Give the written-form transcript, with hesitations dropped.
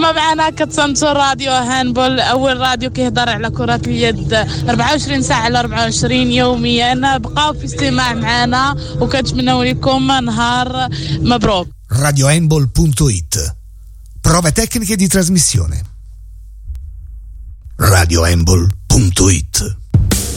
كما معنا كتصنتو راديو هاندبول أول راديو كيهضر على كرة اليد 24 ساعة على 24 يوميا. بقاو في استماع معنا وكنتمنوا لكم نهار مبروك. radiohandball.it. Prove tecniche di trasmissione. radiohandball.it